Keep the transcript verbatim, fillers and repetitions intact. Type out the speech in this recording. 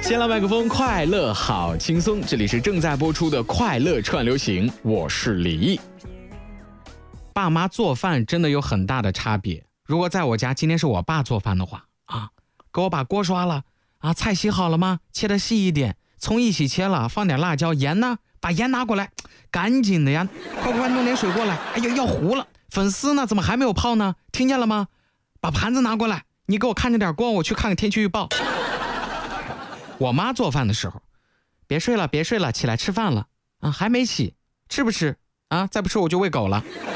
先来麦克风，快乐好轻松，这里是正在播出的快乐串流行，我是李毅。爸妈做饭真的有很大的差别。如果在我家今天是我爸做饭的话啊，给我把锅刷了啊，菜洗好了吗？切得细一点，葱一起切了，放点辣椒，盐呢？把盐拿过来，赶紧的呀！快快弄点水过来，哎呦要糊了。粉丝呢？怎么还没有泡呢？听见了吗？把盘子拿过来，你给我看着点光，我去看看天气预报。我妈做饭的时候，别睡了别睡了，起来吃饭了啊，还没起，吃不吃啊？再不吃我就喂狗了。